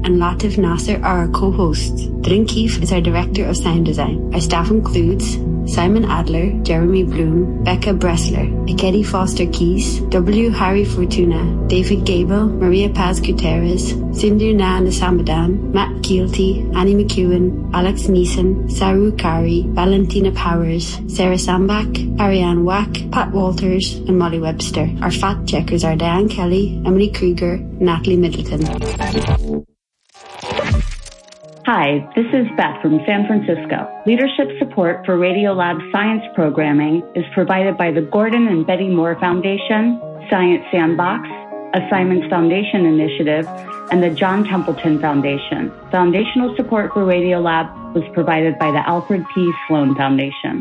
and Latif Nasser are our co-hosts. Drin Keefe is our Director of Sound Design. Our staff includes Simon Adler, Jeremy Bloom, Becca Bressler, Ikedi Foster Keys, W. Harry Fortuna, David Gable, Maria Paz Gutierrez, Sindhu Na Nasamadan, Matt Keelty, Annie McEwen, Alex Neeson, Saru Kari, Valentina Powers, Sarah Sambach, Ariane Wack, Pat Walters, and Molly Webster. Our fact checkers are Diane Kelly, Emily Krieger, and Natalie Middleton. Hi, this is Beth from San Francisco. Leadership support for Radiolab science programming is provided by the Gordon and Betty Moore Foundation, Science Sandbox, a Simons Foundation initiative, and the John Templeton Foundation. Foundational support for Radiolab was provided by the Alfred P. Sloan Foundation.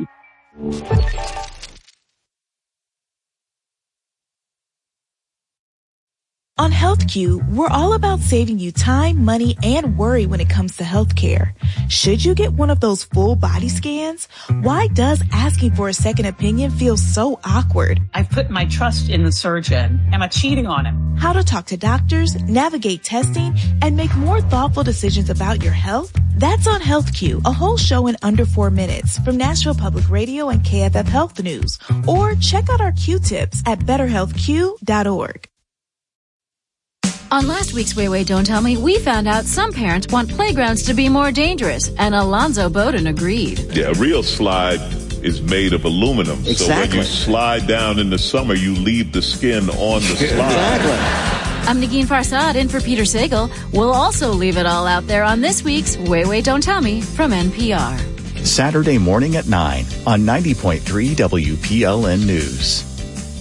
On HealthQ, we're all about saving you time, money, and worry when it comes to healthcare. Should you get one of those full body scans? Why does asking for a second opinion feel so awkward? I've put my trust in the surgeon. Am I cheating on him? How to talk to doctors, navigate testing, and make more thoughtful decisions about your health? That's on HealthQ, a whole show in under 4 minutes from Nashville Public Radio and KFF Health News. Or check out our Q-tips at betterhealthq.org. On last week's Wait, Wait, Don't Tell Me, we found out some parents want playgrounds to be more dangerous, and Alonzo Bowden agreed. Yeah, a real slide is made of aluminum. Exactly. So when you slide down in the summer, you leave the skin on the slide. Exactly. I'm Nagin Farsad in for Peter Sagal. We'll also leave it all out there on this week's Wait, Wait, Don't Tell Me from NPR. Saturday morning at 9 on 90.3 WPLN News.